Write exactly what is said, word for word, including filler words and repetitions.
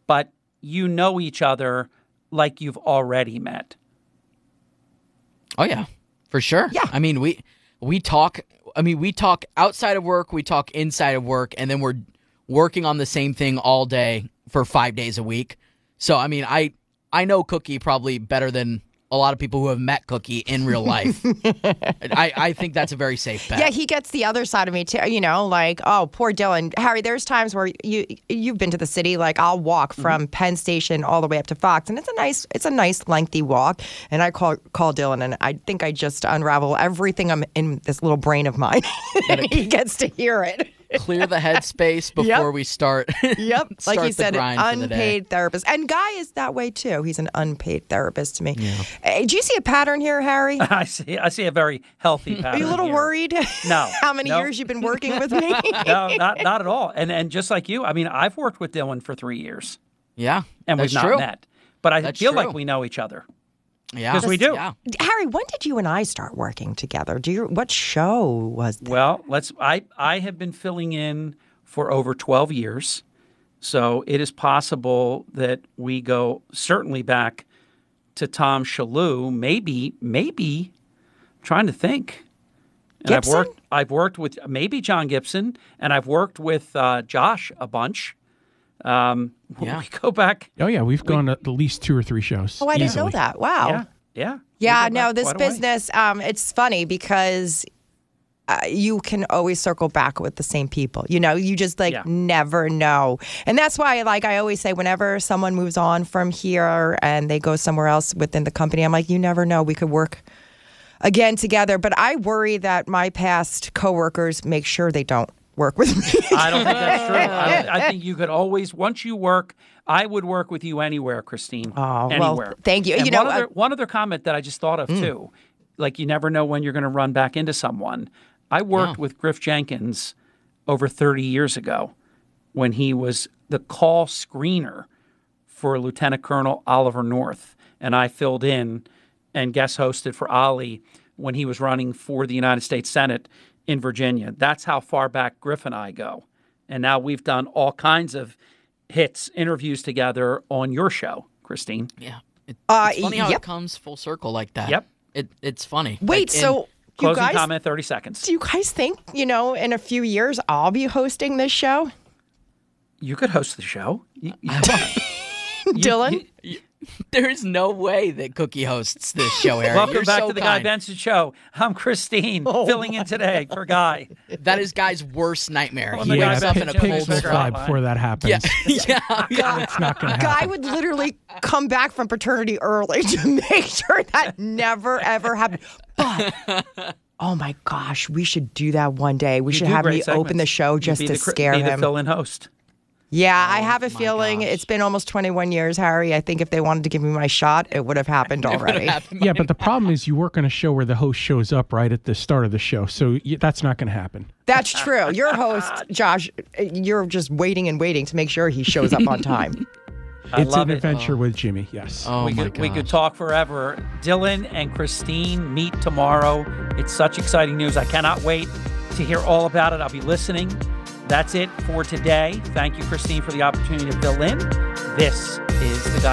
but you know each other like you've already met. Oh, yeah, for sure. Yeah. I mean, we we talk, I mean, we talk outside of work, we talk inside of work, and then we're working on the same thing all day for five days a week. So, I mean, I I know Cookie probably better than a lot of people who have met Cookie in real life. I, I think that's a very safe bet. Yeah, he gets the other side of me too. You know, like, oh, poor Dylan. Harry, there's times where you you've been to the city. Like, I'll walk from mm-hmm. Penn Station all the way up to Fox, and it's a nice it's a nice lengthy walk. And I call call Dylan, and I think I just unravel everything I'm in this little brain of mine. And he gets to hear it. Clear the headspace before yep. we start. Yep, start like you said, an unpaid therapist. And Guy is that way too. He's an unpaid therapist to me. Yeah. Hey, do you see a pattern here, Harry? I see. I see a very healthy pattern. Are you a little here. worried? No. How many no. years you've been working with me? No, not not at all. And and just like you, I mean, I've worked with Dylan for three years. Yeah, and we've not true. met. But I that's feel true. like we know each other. Yeah, because we do. Yeah. Harry, when did you and I start working together? Do you? What show was that? Well, let's. I I have been filling in for over twelve years, so it is possible that we go certainly back to Tom Shalhoub. Maybe, maybe. I'm trying to think. And Gibson? I've worked. I've worked with maybe John Gibson, and I've worked with uh, Josh a bunch. Um, yeah. We go back. Oh, yeah. We've we, gone to at least two or three shows. Oh, I easily. didn't know that. Wow. Yeah. Yeah. Yeah. We go No, back this quite a ways. business, um, it's funny because uh, you can always circle back with the same people. You know, you just like Yeah. never know. And that's why, like, I always say whenever someone moves on from here and they go somewhere else within the company, I'm like, you never know. We could work again together. But I worry that my past coworkers make sure they don't work with me. I don't think that's true. I, don't, I think you could always, once you work, I would work with you anywhere, Christine. Oh, anywhere. well, thank you. And you know, one other, uh, one other comment that I just thought of, mm. too, like you never know when you're going to run back into someone. I worked yeah. with Griff Jenkins over thirty years ago when he was the call screener for Lieutenant Colonel Oliver North, and I filled in and guest hosted for Ollie when he was running for the United States Senate in Virginia. That's how far back Griff and I go. And now we've done all kinds of hits, interviews together on your show, Christine. Yeah. It, Uh, it's funny how yep. it comes full circle like that. Yep. It, it's funny. wait, Like, so you Closing guys, comment, thirty seconds. do you guys think, you know, in a few years I'll be hosting this show? You could host the show. You, you, you, Dylan? you- There's no way that Cookie hosts this show, Aaron. welcome You're back so to the kind. Guy Benson Show. I'm Christine, Oh filling in today for Guy. That is Guy's worst nightmare. Well, he the Yeah, wakes Guy up in a Benson pigs cold will figure fly out sweat. before that happens. Yeah, yeah. God, It's not going to Guy happen. would literally come back from paternity early to make sure that never, ever happened. But, oh my gosh, we should do that one day. We You should do have great me open segments. the show You just be to the, cr- scare be the him. fill-in host. Yeah, I have a Oh my feeling gosh. it's been almost twenty-one years, Harry. I think if they wanted to give me my shot, it would have happened It would've already. happened Yeah, by but the problem is you work on a show where the host shows up right at the start of the show. So y- that's not going to happen. That's true. Your host, Josh, you're just waiting and waiting to make sure he shows up on time. I It's love an it. adventure with Jimmy, yes. Oh we my could gosh. we could talk forever. Dylan and Christine meet tomorrow. It's such exciting news. I cannot wait to hear all about it. I'll be listening. That's it for today. Thank you, Christine, for the opportunity to fill in. This is the Guy